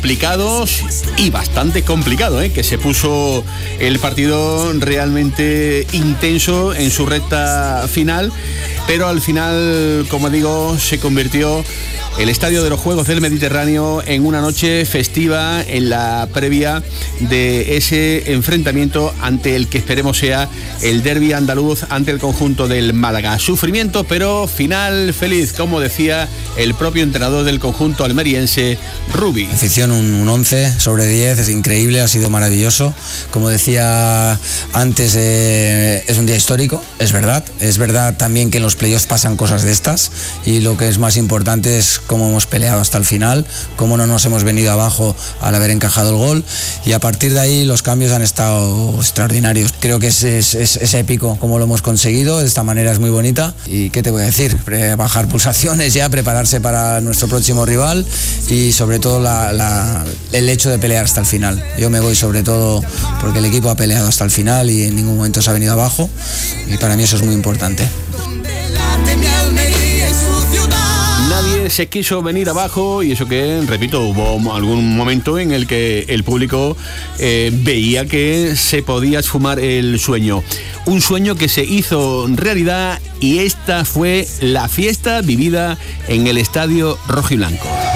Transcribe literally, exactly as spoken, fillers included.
complicados y bastante complicado, ¿eh? Que se puso el partido realmente intenso en su recta final, pero al final, como digo, se convirtió el Estadio de los Juegos del Mediterráneo en una noche festiva en la previa de ese enfrentamiento ante el que esperemos sea el derbi andaluz ante el conjunto del Málaga. Sufrimiento, pero final feliz, como decía el propio entrenador del conjunto almeriense, Rubi. Afición, un, un once sobre diez, es increíble, ha sido maravilloso. Como decía antes, eh, es un día histórico, es verdad. Es verdad también que en los playoffs pasan cosas de estas y lo que es más importante es cómo hemos peleado hasta el final, cómo no nos hemos venido abajo al haber encajado el gol, y a partir de ahí los cambios han estado extraordinarios. Creo que es, es, es, es épico cómo lo hemos conseguido, de esta manera es muy bonita. Y qué te voy a decir, Pre- bajar pulsaciones ya, prepararse para nuestro próximo rival y sobre todo la, la, el hecho de pelear hasta el final. Yo me voy sobre todo porque el equipo ha peleado hasta el final y en ningún momento se ha venido abajo, y para mí eso es muy importante. Nadie se quiso venir abajo, y eso que, repito, hubo algún momento en el que el público eh, veía que se podía esfumar el sueño. Un sueño que se hizo realidad, y esta fue la fiesta vivida en el Estadio Rojiblanco.